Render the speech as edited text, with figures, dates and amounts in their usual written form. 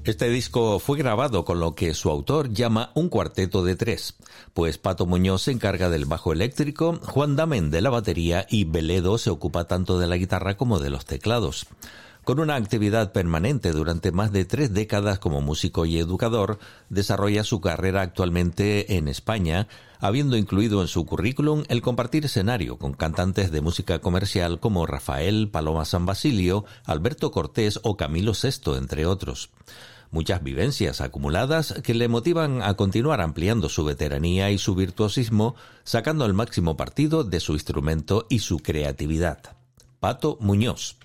Este disco fue grabado con lo que su autor llama un cuarteto de tres, pues Pato Muñoz se encarga del bajo eléctrico, Juan Damen de la batería y Beledo se ocupa tanto de la guitarra como de los teclados. Con una actividad permanente durante más de 3 décadas como músico y educador, desarrolla su carrera actualmente en España, habiendo incluido en su currículum el compartir escenario con cantantes de música comercial como Rafael, Paloma San Basilio, Alberto Cortés o Camilo Sesto, entre otros. Muchas vivencias acumuladas que le motivan a continuar ampliando su veteranía y su virtuosismo, sacando el máximo partido de su instrumento y su creatividad. Pato Muñoz.